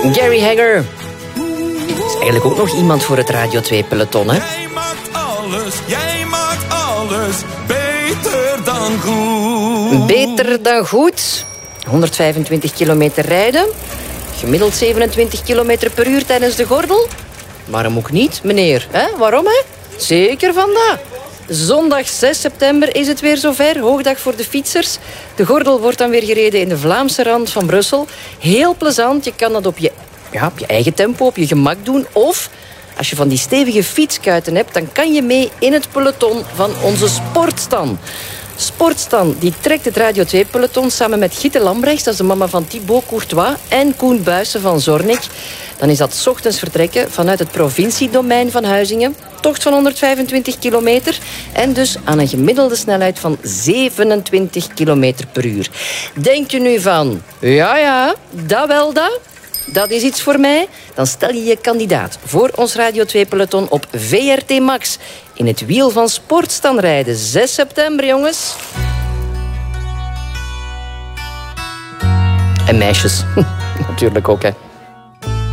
Gary Hagger. Is eigenlijk ook nog iemand voor het Radio 2-peloton, hè? Jij maakt alles beter dan goed. Beter dan goed. 125 kilometer rijden. Gemiddeld 27 kilometer per uur tijdens de gordel. Waarom ook niet, meneer? Waarom, hè? Zeker vandaag. Zondag 6 september is het weer zover. Hoogdag voor de fietsers. De gordel wordt dan weer gereden in de Vlaamse rand van Brussel. Heel plezant. Je kan dat op je eigen tempo, op je gemak doen. Of, als je van die stevige fietskuiten hebt, dan kan je mee in het peloton van onze Sportstan. Sportstan die trekt het Radio 2-peloton samen met Gitte Lambrechts, dat is de mama van Thibaut Courtois, en Koen Buijsen van Zornik. Dan is dat 's ochtends vertrekken vanuit het provinciedomein van Huizingen. Tocht van 125 kilometer en dus aan een gemiddelde snelheid van 27 kilometer per uur. Denk je nu van, ja, dat wel dat? Dat is iets voor mij. Dan stel je je kandidaat voor ons Radio 2-peloton op VRT Max. In het wiel van Sportstan rijden. 6 september, jongens. En meisjes. Natuurlijk ook, hè.